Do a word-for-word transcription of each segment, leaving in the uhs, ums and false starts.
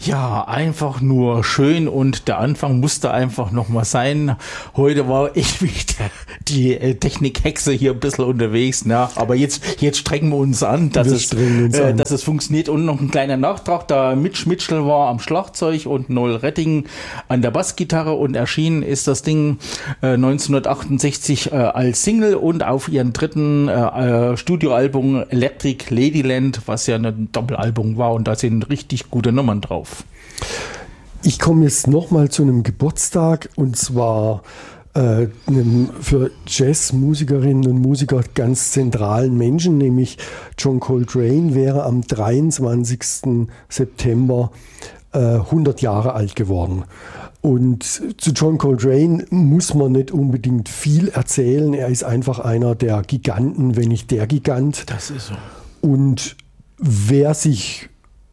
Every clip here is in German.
Ja, einfach nur schön und der Anfang musste einfach nochmal sein. Heute war ich wieder die äh, Technikhexe hier ein bisschen unterwegs, ne? Aber jetzt, jetzt strengen wir uns an, dass, Wir es, uns äh, an. dass es funktioniert. Und noch ein kleiner Nachtrag, da Mitch Mitchell war am Schlagzeug und Noel Redding an der Bassgitarre und erschienen ist das Ding äh, neunzehnhundertachtundsechzig äh, als Single und auf ihren dritten äh, Studioalbum Electric Ladyland, was ja ein Doppelalbum war und da sind richtig gute Nummern drauf. Ich komme jetzt nochmal zu einem Geburtstag und zwar äh, einem für Jazzmusikerinnen und Musiker ganz zentralen Menschen, nämlich John Coltrane wäre am dreiundzwanzigsten September äh, hundert Jahre alt geworden. Und zu John Coltrane muss man nicht unbedingt viel erzählen. Er ist einfach einer der Giganten, wenn nicht der Gigant. Das ist so. Und wer sich,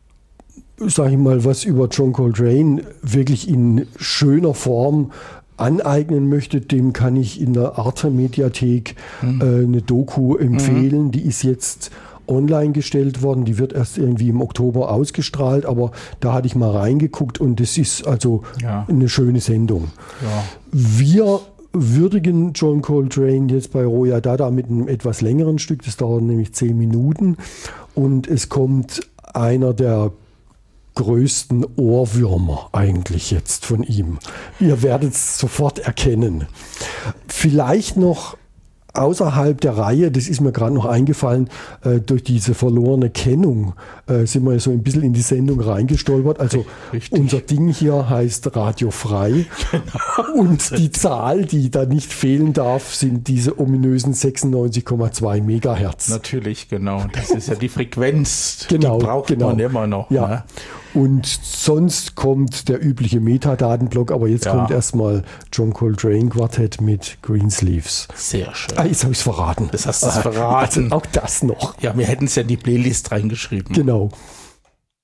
sag ich mal, was über John Coltrane wirklich in schöner Form aneignen möchte, dem kann ich in der Arte-Mediathek mhm. äh, eine Doku empfehlen. Mhm. Die ist jetzt online gestellt worden. Die wird erst irgendwie im Oktober ausgestrahlt, aber da hatte ich mal reingeguckt und das ist also ja. eine schöne Sendung. Ja. Wir würdigen John Coltrane jetzt bei Roya Dada mit einem etwas längeren Stück. Das dauert nämlich zehn Minuten und es kommt einer der größten Ohrwürmer eigentlich jetzt von ihm. Ihr werdet es sofort erkennen. Vielleicht noch außerhalb der Reihe, das ist mir gerade noch eingefallen, äh, durch diese verlorene Kennung äh, sind wir so ein bisschen in die Sendung reingestolpert. Also Richtig. Unser Ding hier heißt Radio Frei. Genau. Und die Zahl, die da nicht fehlen darf, sind diese ominösen sechsundneunzig Komma zwei Megahertz. Natürlich, genau. Das ist ja die Frequenz, genau, die braucht genau. man immer noch. Ja. Ne? Und sonst kommt der übliche Metadatenblock, aber jetzt ja. kommt erstmal John Coltrane Quartett mit Greensleeves. Sehr schön. Ah, jetzt habe ich es verraten. Das hast du es verraten. Also auch das noch. Ja, wir hätten es ja in die Playlist reingeschrieben. Genau.